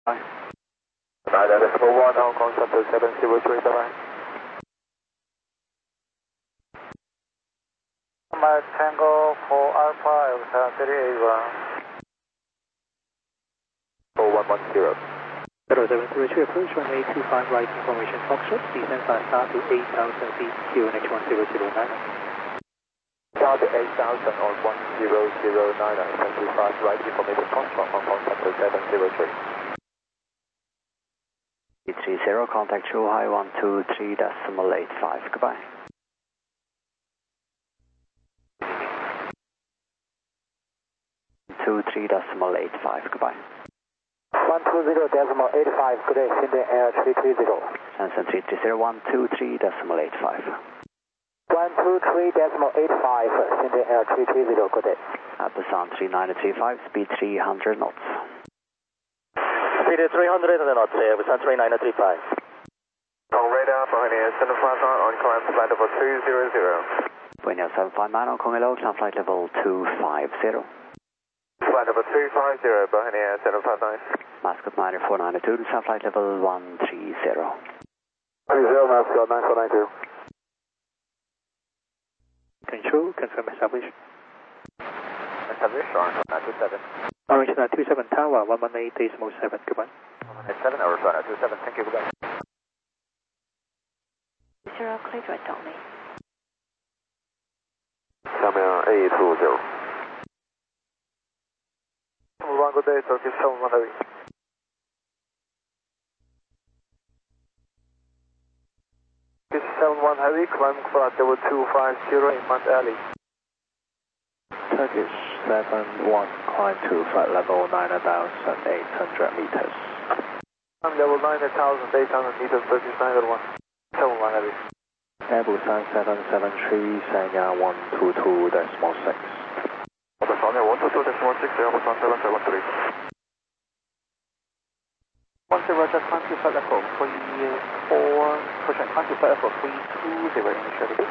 Bye. Bye, that is 41, Hong Kong Center 703, bye-bye. Tango for Alpha, Elsa 381. 4110. 0732 approach runway 25 right information Foxtrot, descend fast start to 8,000 feet, QNH 10009. Start to 8,000 on 10099, 25 right information Foxtrot, Hong Kong Center 703. 30, contact Zhuhai 123.85, goodbye. Two 3.85, goodbye. 120.85, good day, Shenzhen Air 330. Shenzhen 330, 123.85. 123.85, Shenzhen Air 330, good day. At Busan 3935, speed 300 knots. Speed 300 knots, Busan 3935. On radar, Bohemia 759 on climb flight level 200. Bohemia 759 on Kong Hello, climb flight level 250. Flight level 250, Bohemia 759. Mascot 9492, climb flight level 130. 30, Mascot 9492. Control, confirm establish. Establish, Orange 927. Orange 927 Tower, 118.7, goodbye. 187, Orange 927, thank you, goodbye. 0, clear direct only. 下面 A250。1 good day, Turkish 71 Heavy. Turkish 71 Heavy, climbing flight level 250 in Mount Ali. Turkish 71, climb to flight level 9,800 meters. Climb level 9,800 meters, Turkish 901. 71 Heavy. Airbus 773, Sanya 122.6. Sanya 122.6, Airbus 773. 10, Roger, climb to flight level 34, pushing climb to flight level 320 initially.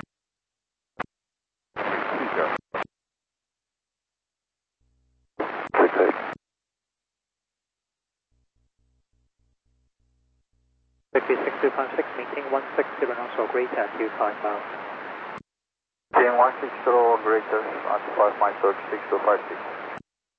6256, meeting 160 knots or greater at 25 miles. Being 160 or greater, 95 miles, 6256.